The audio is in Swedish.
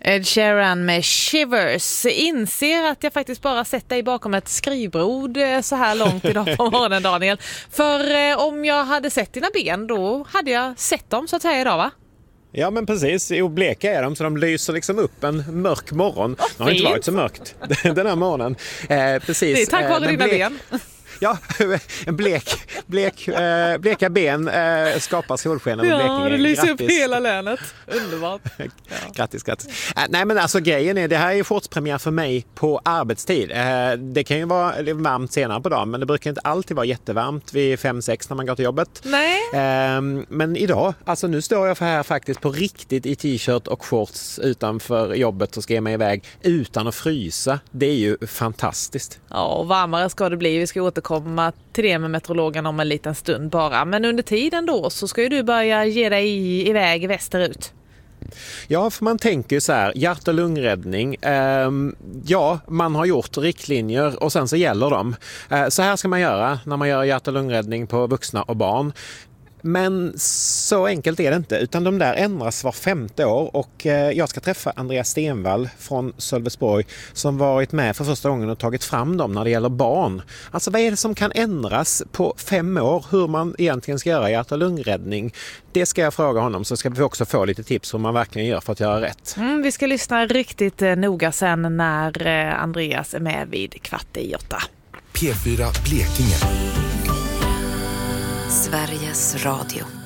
Ed Sheeran med Shivers. Inser att jag faktiskt bara sett dig bakom ett skrivbord så här långt idag på morgonen, Daniel. För om jag hade sett dina ben, då hade jag sett dem så att säga idag, va? Ja, men precis. Jo, bleka är de, så de lyser liksom upp en mörk morgon. Det har inte varit så mörkt den här morgonen. Precis. Det är tack vare dina ben. Ja, bleka ben skapar solsken över Blekinge. Ja, det lyser upp hela länet. Underbart. Ja. Grattis. Nej, men alltså grejen är, det här är shortspremiär för mig på arbetstid. Det kan ju vara varmt senare på dagen, men det brukar inte alltid vara jättevarmt vid 5-6 när man går till jobbet. Nej. Men idag, alltså nu står jag här faktiskt på riktigt i t-shirt och shorts utanför jobbet och ska ge mig iväg utan att frysa. Det är ju fantastiskt. Ja, och varmare ska det bli. Vi ska återkomma till det med meteorologen om en liten stund bara. Men under tiden då så ska ju du börja ge dig iväg västerut. Ja, för man tänker så här, hjärt- och lungräddning, ja, man har gjort riktlinjer och sen så gäller de. Så här ska man göra när man gör hjärt- och lungräddning på vuxna och barn. Men så enkelt är det inte, utan de där ändras var 5:e år och jag ska träffa Andreas Stenvall från Sölvesborg som varit med för första gången och tagit fram dem när det gäller barn. Alltså vad är det som kan ändras på 5 år, hur man egentligen ska göra hjärt- och lungräddning? Det ska jag fråga honom, så ska vi också få lite tips hur man verkligen gör för att göra rätt. Vi ska lyssna riktigt noga sen när Andreas är med vid 7:15. P4 Blekinge. Sveriges Radio.